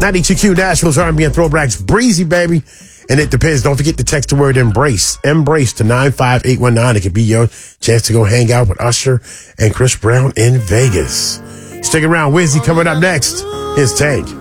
92Q Nashville's R&B and Throwbacks. Breezy, baby. And it depends. Don't forget to text the word embrace. Embrace to 95819. It could be your chance to go hang out with Usher and Chris Brown in Vegas. Stick around. Wizzy coming up next. Here's Tank.